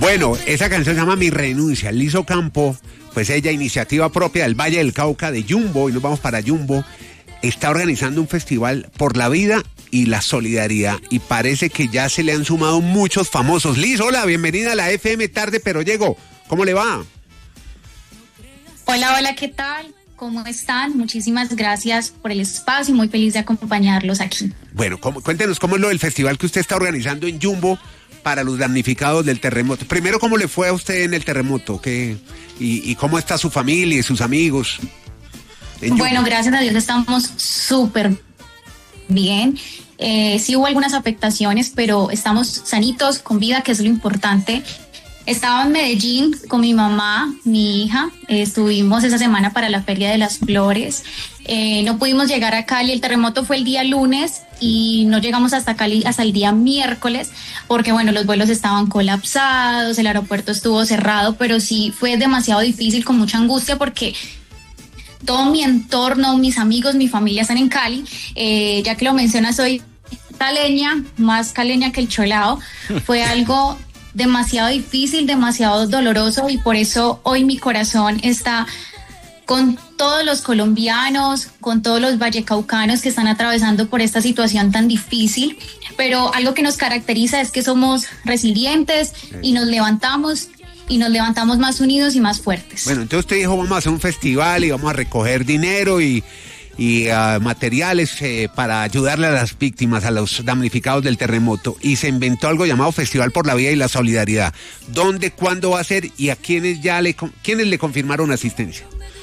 Bueno, esa canción se llama Mi Renuncia. Liz Ocampo, pues ella, iniciativa propia del Valle del Cauca, de Jumbo, y nos vamos para Jumbo, está organizando un festival por la vida y la solidaridad, y parece que ya se le han sumado muchos famosos. Liz, hola, bienvenida a la FM Tarde Pero Llego. ¿Cómo le va? Hola, hola, ¿qué tal? ¿Cómo están? Muchísimas gracias por el espacio y muy feliz de acompañarlos aquí. Bueno, cuéntenos cómo es lo del festival que usted está organizando en Jumbo para los damnificados del terremoto. Primero, ¿cómo le fue a usted en el terremoto? ¿Y cómo está su familia y sus amigos? Bueno, gracias a Dios estamos súper bien. Sí hubo algunas afectaciones, pero estamos sanitos, con vida, que es lo importante. Estaba en Medellín con mi mamá, mi hija. Estuvimos esa semana para la Feria de las Flores. No pudimos llegar a Cali. El terremoto fue el día lunes y no llegamos hasta Cali hasta el día miércoles porque, bueno, los vuelos estaban colapsados, el aeropuerto estuvo cerrado, pero sí fue demasiado difícil, con mucha angustia, porque todo mi entorno, mis amigos, mi familia están en Cali. Ya que lo mencionas, soy caleña, más caleña que el cholao. Fue algo demasiado difícil, demasiado doloroso, y por eso hoy mi corazón está con todos los colombianos, con todos los vallecaucanos que están atravesando por esta situación tan difícil. Pero algo que nos caracteriza es que somos resilientes y nos levantamos más unidos y más fuertes. Bueno, entonces usted dijo, vamos a hacer un festival y vamos a recoger dinero y materiales para ayudarle a las víctimas, a los damnificados del terremoto, y se inventó algo llamado Festival por la Vida y la Solidaridad. ¿Dónde, cuándo va a ser y a quiénes quiénes le confirmaron asistencia?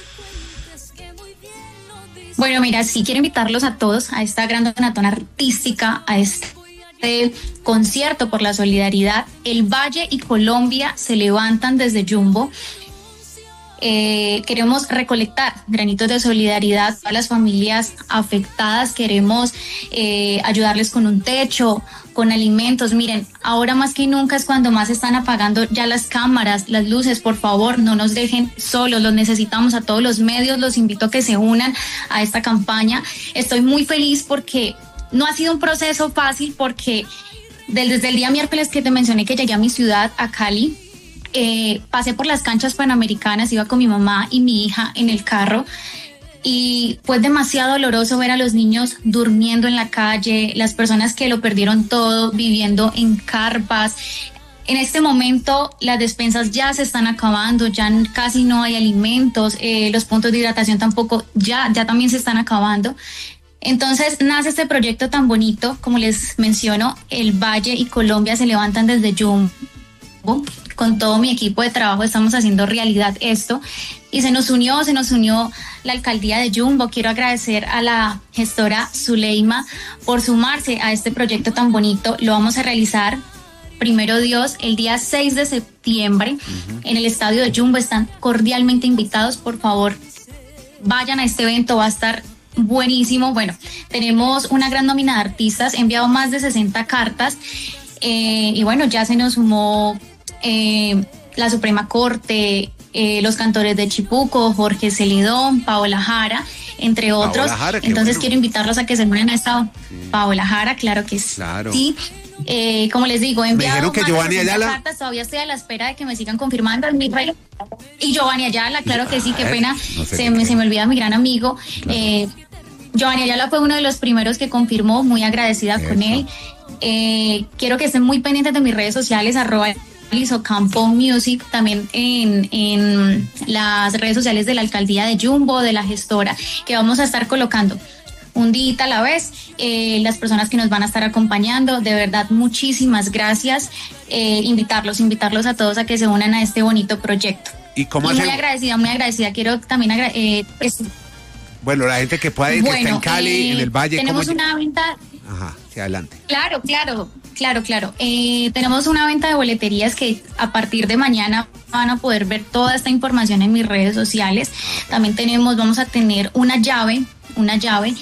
Bueno, mira, sí quiero invitarlos a todos a esta gran donatón artística, a este concierto por la solidaridad. El Valle y Colombia se levantan desde Jumbo. Queremos recolectar granitos de solidaridad a las familias afectadas. Queremos ayudarles con un techo, con alimentos. Miren, ahora más que nunca es cuando más están apagando ya las cámaras, las luces. Por favor, no nos dejen solos, los necesitamos a todos los medios. Los invito a que se unan a esta campaña. Estoy muy feliz porque no ha sido un proceso fácil, porque desde el día miércoles que te mencioné que llegué a mi ciudad, a Cali, pasé por las canchas panamericanas, iba con mi mamá y mi hija en el carro, y fue demasiado doloroso ver a los niños durmiendo en la calle, las personas que lo perdieron todo, viviendo en carpas. En este momento las despensas ya se están acabando, ya casi no hay alimentos, los puntos de hidratación tampoco, ya también se están acabando. Entonces nace este proyecto tan bonito, como les menciono. El Valle y Colombia se levantan desde Jumbo. Con todo mi equipo de trabajo estamos haciendo realidad esto, y se nos unió la alcaldía de Jumbo. Quiero agradecer a la gestora Zuleima por sumarse a este proyecto tan bonito. Lo vamos a realizar, primero Dios, el día 6 de septiembre en el estadio de Jumbo. Están cordialmente invitados. Por favor, vayan a este evento, va a estar buenísimo. Bueno, tenemos una gran nómina de artistas, he enviado más de 60 cartas, y bueno, ya se nos sumó la Suprema Corte, los cantores de Chipuco, Jorge Celedón, Paola Jara, entre otros. Jara, entonces bueno. Quiero invitarlos a que se unan a esta. Sí. Paola Jara, claro que sí. Claro. Sí. Como les digo, he enviado que Giovanni Ayala cartas, todavía estoy a la espera de que me sigan confirmando. Y Giovanni Ayala, claro que sí, qué pena, no sé se me olvida mi gran amigo. Claro. Giovanni Ayala fue uno de los primeros que confirmó, muy agradecida con él. Quiero que estén muy pendientes de mis redes sociales, @Liz Ocampo Music, también en las redes sociales de la alcaldía de Jumbo, de la gestora, que vamos a estar colocando un día a la vez las personas que nos van a estar acompañando. De verdad, muchísimas gracias. Invitarlos a todos a que se unan a este bonito proyecto. Y muy agradecida. Quiero también bueno, la gente que pueda ir, que está en Cali, en el Valle. Tenemos una venta. Ajá, sí, adelante. Claro. Tenemos una venta de boleterías que a partir de mañana van a poder ver toda esta información en mis redes sociales. También vamos a tener una llave una llave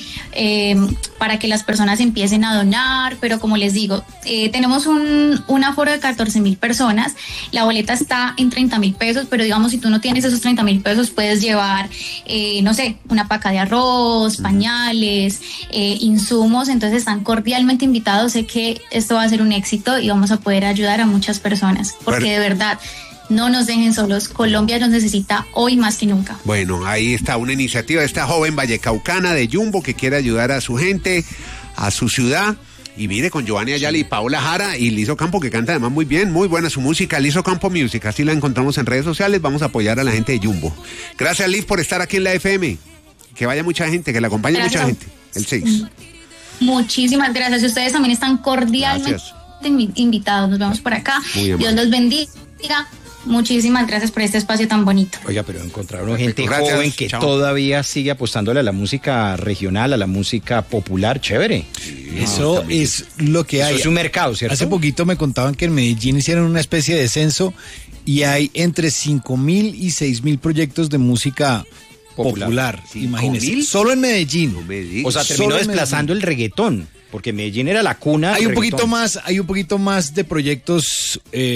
para que las personas empiecen a donar, pero como les digo, tenemos un aforo de 14,000 personas, la boleta está en 30,000 pesos, pero digamos si tú no tienes esos 30,000 pesos puedes llevar, no sé, una paca de arroz, pañales, insumos, entonces están cordialmente invitados, sé que esto va a ser un éxito y vamos a poder ayudar a muchas personas, porque de verdad, no nos dejen solos, Colombia nos necesita hoy más que nunca. Bueno, ahí está una iniciativa de esta joven vallecaucana de Jumbo que quiere ayudar a su gente, a su ciudad. Y mire, con Giovanni Ayala y Paola Jara y Liz Ocampo, que canta además muy bien, muy buena su música, Liz Ocampo Music, así la encontramos en redes sociales, vamos a apoyar a la gente de Jumbo. Gracias, Liz, por estar aquí en la FM, que vaya mucha gente, que la acompañe mucha gente, el 6. Muchísimas gracias, ustedes también están cordialmente invitados, nos vemos por acá, Dios los bendiga. Muchísimas gracias por este espacio tan bonito. Oiga, pero encontraron gente joven que todavía sigue apostándole a la música regional, a la música popular, chévere. Sí, eso es lo que hay. Eso es un mercado, ¿cierto? Hace poquito me contaban que en Medellín hicieron una especie de censo y hay entre 5,000 y 6,000 proyectos de música popular. Imagínense. Solo en Medellín. O sea, terminó desplazando el reggaetón. Porque Medellín era la cuna. Hay un poquito más de proyectos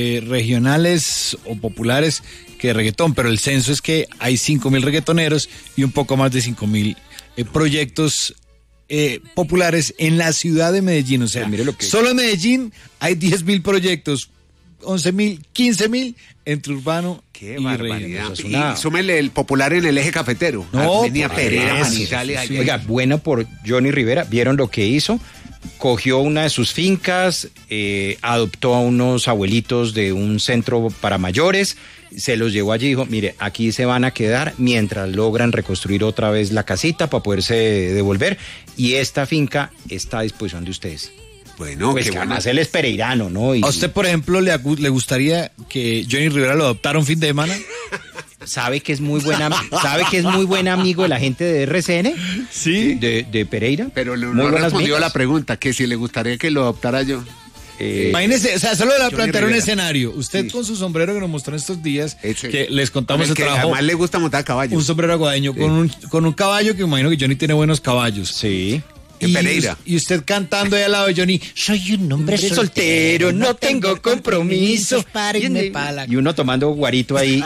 regionales o populares que de reggaetón, pero el censo es que hay 5,000 reggaetoneros y un poco más de 5,000 proyectos populares en la ciudad de Medellín. O sea, solo en Medellín hay 10,000 proyectos, 11,000, 15,000 entre urbano y barbaridad. Y súmele el popular en el eje cafetero. No, venía Pereira, Manizales. Sí. Oiga, bueno por Johnny Rivera. ¿Vieron lo que hizo? Cogió una de sus fincas, adoptó a unos abuelitos de un centro para mayores, se los llevó allí y dijo, mire, aquí se van a quedar mientras logran reconstruir otra vez la casita para poderse devolver, y esta finca está a disposición de ustedes. Bueno, pues que además él es pereirano, ¿no? ¿A usted, por ejemplo, le gustaría que Johnny Rivera lo adoptara un fin de semana? ¿Sabe que es muy buen amigo de la gente de RCN? Sí. De Pereira. Pero no respondió a la pregunta, que si le gustaría que lo adoptara yo. Imagínese, o sea, solo le plantear un escenario. Usted con su sombrero que nos mostró en estos días, que les contamos el trabajo. Además le gusta montar caballo. Un sombrero aguadeño con un caballo que imagino que Johnny tiene buenos caballos. Sí. En Pereira. Y usted cantando ahí al lado de Johnny, soy un hombre soltero, no tengo compromisos, párenme pala. Y uno tomando guarito ahí.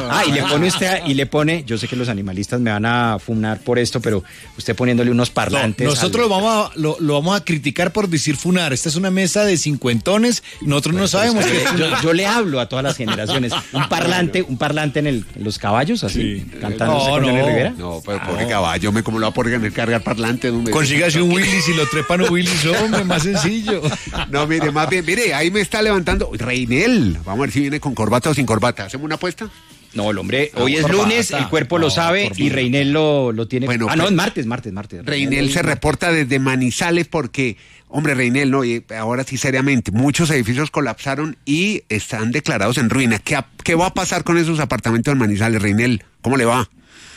Y le pone, yo sé que los animalistas me van a funar por esto, pero usted poniéndole unos parlantes. No, nosotros lo vamos a criticar por decir funar. Esta es una mesa de cincuentones, nosotros no sabemos qué es funar. Yo le hablo a todas las generaciones. Un parlante en los caballos, así, cantando con Johnny Rivera. No, pero pobre caballo, ¿cómo lo va a poder cargar parlante? Consígase un Willis y lo trepan un Willis, hombre, más sencillo. No, mire, más bien, ahí me está levantando Reinel. Vamos a ver si viene con corbata o sin corbata. ¿Hacemos una apuesta? No, el hombre, hoy es lunes, el cuerpo lo sabe y Reinel lo tiene. Bueno, es martes. Reinel se reporta desde Manizales porque, hombre, Reinel, no, y ahora sí seriamente, muchos edificios colapsaron y están declarados en ruina. ¿Qué va a pasar con esos apartamentos en Manizales, Reinel? ¿Cómo le va?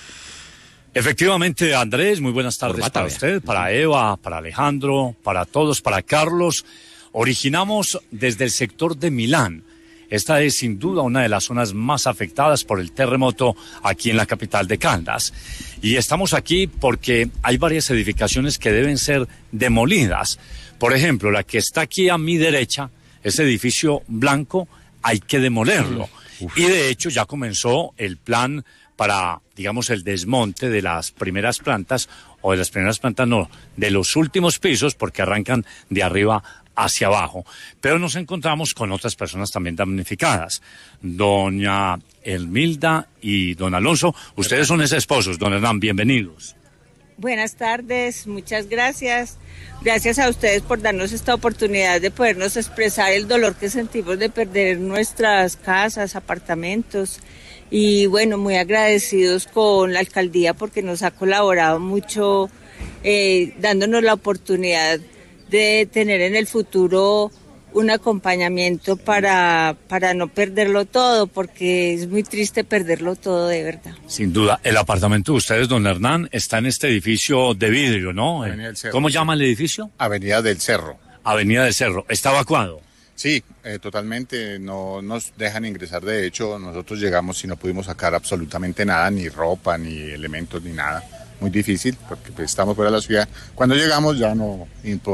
Efectivamente, Andrés, muy buenas tardes para usted, para Eva, para Alejandro, para todos, para Carlos. Originamos desde el sector de Milán. Esta es sin duda una de las zonas más afectadas por el terremoto aquí en la capital de Caldas. Y estamos aquí porque hay varias edificaciones que deben ser demolidas. Por ejemplo, la que está aquí a mi derecha, ese edificio blanco, hay que demolerlo. Y de hecho ya comenzó el plan para, digamos, el desmonte de las primeras plantas, o de las primeras plantas no, de los últimos pisos, porque arrancan de arriba hacia abajo. Pero nos encontramos con otras personas también damnificadas. Doña Elmilda y don Alonso, ustedes son ex esposos. Don Hernán, bienvenidos. Buenas tardes, muchas gracias. Gracias a ustedes por darnos esta oportunidad de podernos expresar el dolor que sentimos de perder nuestras casas, apartamentos. Y bueno, muy agradecidos con la alcaldía porque nos ha colaborado mucho, dándonos la oportunidad de tener en el futuro un acompañamiento para no perderlo todo, porque es muy triste perderlo todo de verdad. Sin duda, el apartamento de ustedes, don Hernán, está en este edificio de vidrio, ¿no? ¿Cómo llama el edificio? Avenida del Cerro. Avenida del Cerro. ¿Está evacuado? Sí, totalmente, no nos dejan ingresar. De hecho, nosotros llegamos y no pudimos sacar absolutamente nada, ni ropa, ni elementos, ni nada. muy difícil porque pues, estamos fuera de la ciudad. Cuando llegamos ya no